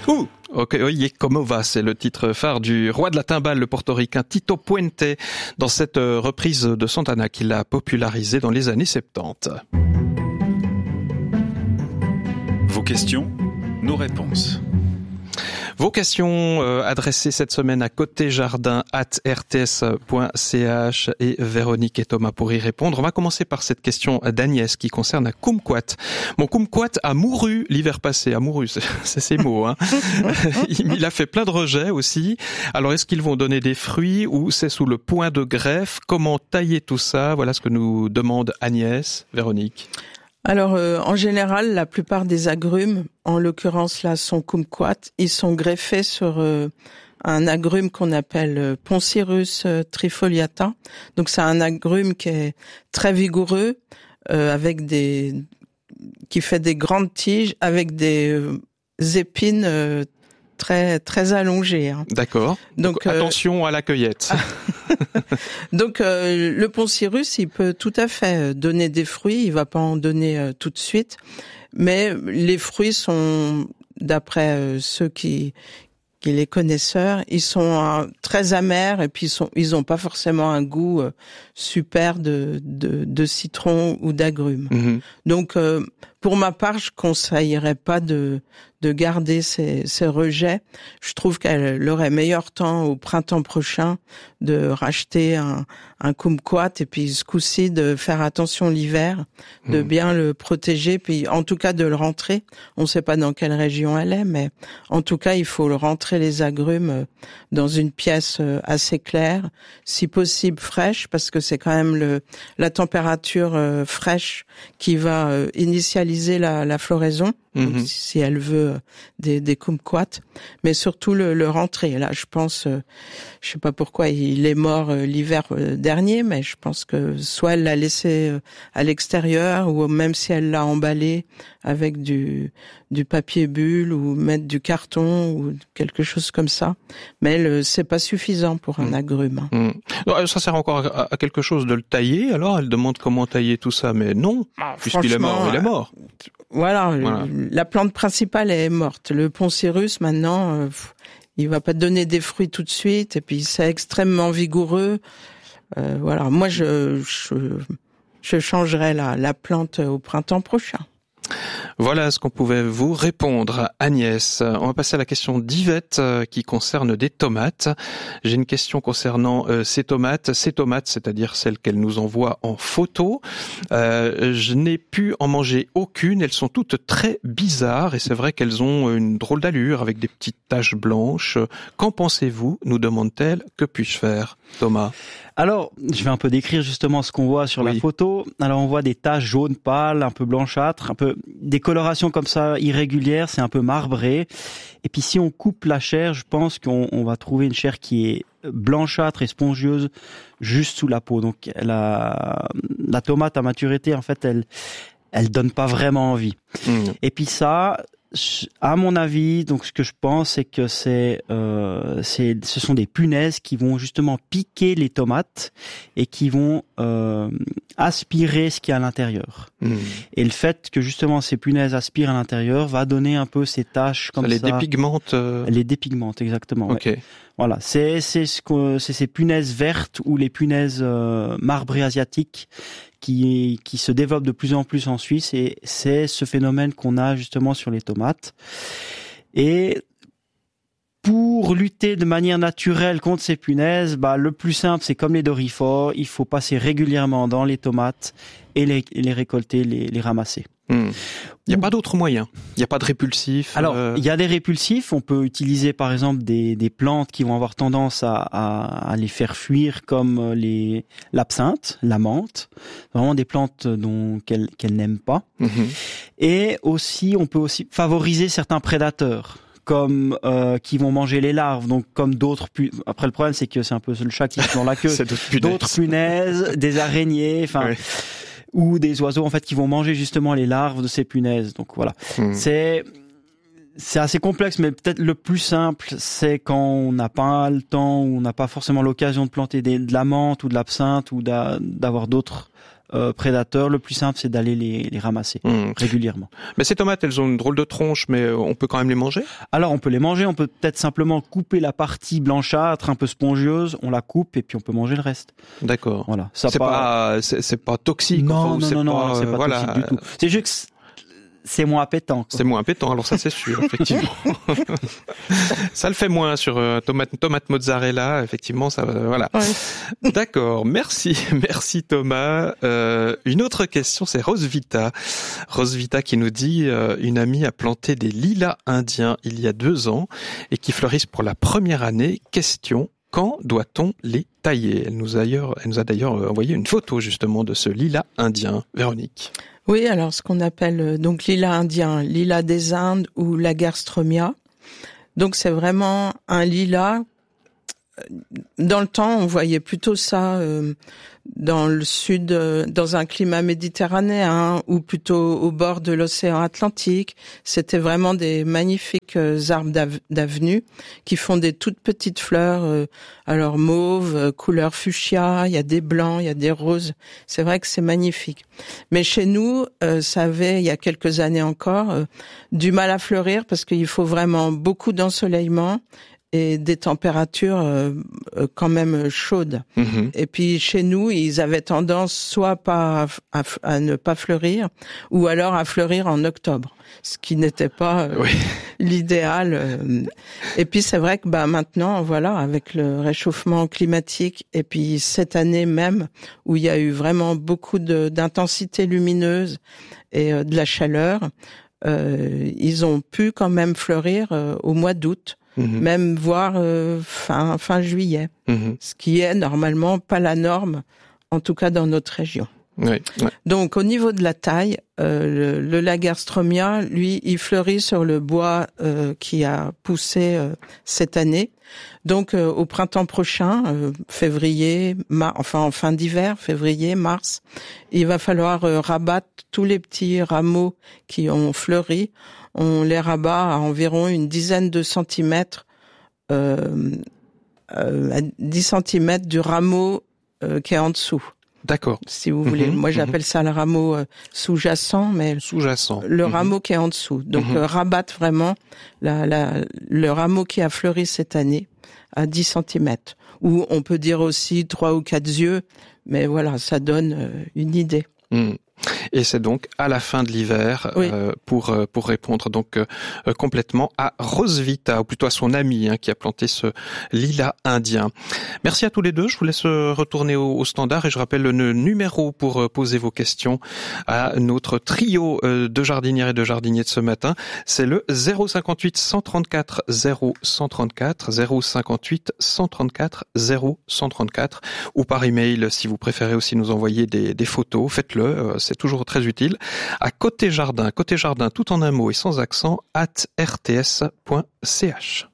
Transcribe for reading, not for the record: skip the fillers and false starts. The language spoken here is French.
Ok, oye, como va, c'est le titre phare du roi de la timbale, le portoricain Tito Puente, dans cette reprise de Santana qu'il a popularisé dans les années 70. Vos questions, nos réponses. Vos questions adressées cette semaine à côtéjardin@rts.ch et Véronique et Thomas pour y répondre. On va commencer par cette question d'Agnès qui concerne un kumquat. Mon kumquat a mouru l'hiver passé. A mouru, c'est ces mots. Hein. Il a fait plein de rejets aussi. Alors est-ce qu'ils vont donner des fruits ou c'est sous le point de greffe? Comment tailler tout ça? Voilà ce que nous demande Agnès. Véronique. Alors, en général, la plupart des agrumes, en l'occurrence là, son kumquat, ils sont greffés sur un agrume qu'on appelle Poncirus trifoliata. Donc, c'est un agrume qui est très vigoureux, qui fait des grandes tiges avec des épines très très allongées. Hein. D'accord. Donc attention à la cueillette. Donc le Poncirus, il peut tout à fait donner des fruits, il va pas en donner tout de suite, mais les fruits sont, d'après ceux qui les connaisseurs, ils sont très amers et puis ils ont pas forcément un goût super de citron ou d'agrumes. Mm-hmm. Donc pour ma part, je conseillerais pas de garder ces rejets. Je trouve qu'elle aurait meilleur temps au printemps prochain de racheter un kumquat et puis ce coup-ci de faire attention l'hiver, de bien le protéger, puis en tout cas de le rentrer. On ne sait pas dans quelle région elle est, mais en tout cas il faut le rentrer les agrumes dans une pièce assez claire, si possible fraîche, parce que c'est quand même la température fraîche qui va initialiser la floraison. Donc, si elle veut des kumquats, mais surtout le rentrer. Là, je pense, je sais pas pourquoi il est mort l'hiver dernier, mais je pense que soit elle l'a laissé à l'extérieur, ou même si elle l'a emballé avec du papier bulle ou mettre du carton ou quelque chose comme ça. Mais c'est pas suffisant pour un agrume. Non, ça sert encore à quelque chose de le tailler. Alors, elle demande comment tailler tout ça, mais non, puisqu'il est mort, il est mort. Voilà. La plante principale est morte. Le Poncirus, maintenant, il va pas te donner des fruits tout de suite, et puis c'est extrêmement vigoureux. Voilà. Moi, je changerai la plante au printemps prochain. Voilà ce qu'on pouvait vous répondre, Agnès. On va passer à la question d'Yvette qui concerne des tomates. J'ai une question concernant ces tomates, c'est-à-dire celles qu'elle nous envoie en photo. Je n'ai pu en manger aucune. Elles sont toutes très bizarres et c'est vrai qu'elles ont une drôle d'allure avec des petites taches blanches. Qu'en pensez-vous? Nous demande-t-elle. Que puis-je faire, Thomas? Alors, je vais un peu décrire justement ce qu'on voit sur la photo. Alors, on voit des taches jaunes pâles, un peu blanchâtres, un peu des colorations comme ça irrégulières, c'est un peu marbré. Et puis, si on coupe la chair, je pense qu'on va trouver une chair qui est blanchâtre et spongieuse juste sous la peau. Donc, la tomate à maturité, en fait, elle donne pas vraiment envie. Et puis ça, à mon avis, donc ce que je pense, c'est que ce sont des punaises qui vont justement piquer les tomates et qui vont aspirer ce qu'il y a à l'intérieur. Et le fait que justement ces punaises aspirent à l'intérieur va donner un peu ces taches comme ça. Les dépigmente. Les dépigmente, exactement. Ok. Ouais. Voilà, c'est ces punaises vertes ou les punaises marbrées asiatiques qui se développent de plus en plus en Suisse, et c'est ce phénomène qu'on a justement sur les tomates. Et pour lutter de manière naturelle contre ces punaises, le plus simple, c'est comme les dorifores, il faut passer régulièrement dans les tomates et les récolter, les ramasser. Il n'y a pas d'autre moyen. Il n'y a pas de répulsif. Alors, il y a des répulsifs. On peut utiliser, par exemple, des plantes qui vont avoir tendance à les faire fuir, comme l'absinthe, la menthe. Vraiment des plantes qu'elles n'aiment pas. Et aussi, on peut aussi favoriser certains prédateurs, comme qui vont manger les larves, donc comme d'autres. Après, le problème, c'est que c'est un peu le chat qui se dans la queue. D'autres punaises, des araignées, enfin. Oui. Ou des oiseaux en fait qui vont manger justement les larves de ces punaises. Donc voilà, c'est assez complexe, mais peut-être le plus simple, c'est quand on n'a pas le temps ou on n'a pas forcément l'occasion de planter de la menthe ou de l'absinthe ou d'avoir d'autres prédateurs, le plus simple c'est d'aller les ramasser régulièrement. Mais ces tomates, elles ont une drôle de tronche, mais on peut quand même les manger? Alors on peut les manger, on peut peut-être simplement couper la partie blanchâtre, un peu spongieuse, on la coupe et puis on peut manger le reste. D'accord. Voilà. C'est pas toxique. Non, c'est pas toxique du tout. C'est juste que c'est moins appétant. C'est moins appétant, alors ça c'est sûr, effectivement. Ça le fait moins sur tomate mozzarella, effectivement, ça voilà. Ouais. D'accord, merci Thomas. Une autre question, c'est Rosvita. Rosvita qui nous dit une amie a planté des lilas indiens il y a 2 ans et qui fleurissent pour la première année. Question: quand doit-on les tailler? Elle nous a d'ailleurs envoyé une photo justement de ce lilas indien. Véronique. Oui, alors ce qu'on appelle donc lilas indien, lilas des Indes ou Lagerströmia. Donc c'est vraiment un lilas. Dans le temps, on voyait plutôt ça dans le sud, dans un climat méditerranéen ou plutôt au bord de l'océan Atlantique. C'était vraiment des magnifiques arbres d'avenue qui font des toutes petites fleurs, alors mauve, couleur fuchsia, il y a des blancs, il y a des roses. C'est vrai que c'est magnifique. Mais chez nous, ça avait, il y a quelques années encore, du mal à fleurir parce qu'il faut vraiment beaucoup d'ensoleillement et des températures quand même chaudes. Mmh. Et puis chez nous, ils avaient tendance soit pas à ne pas fleurir, ou alors à fleurir en octobre, ce qui n'était pas l'idéal. Et puis c'est vrai que maintenant, voilà, avec le réchauffement climatique, et puis cette année même où il y a eu vraiment beaucoup d'intensité lumineuse et de la chaleur, ils ont pu quand même fleurir au mois d'août. Même voire fin juillet, ce qui est normalement pas la norme, en tout cas dans notre région. Oui. Donc au niveau de la taille, le Lagerströmia, lui, il fleurit sur le bois qui a poussé cette année. Donc au printemps prochain, février, en fin d'hiver, février, mars, il va falloir rabattre tous les petits rameaux qui ont fleuri. On les rabat à environ une dizaine de centimètres, à 10 centimètres du rameau qui est en dessous. D'accord. Si vous voulez. Moi, j'appelle ça le rameau sous-jacent, mais le rameau qui est en dessous. Donc, rabattre vraiment le rameau qui a fleuri cette année à 10 centimètres. Ou on peut dire aussi 3 ou 4 yeux, mais voilà, ça donne une idée. Et c'est donc à la fin de l'hiver pour répondre donc complètement à Rosvita, ou plutôt à son amie qui a planté ce lilas indien. Merci à tous les deux. Je vous laisse retourner au standard et je rappelle le numéro pour poser vos questions à notre trio de jardinières et de jardiniers de ce matin. C'est le 058 134 0134 058 134 0134 ou par email si vous préférez aussi nous envoyer des photos. Faites-le. C'est toujours très utile, à côté jardin tout en un mot et sans accent, @rts.ch.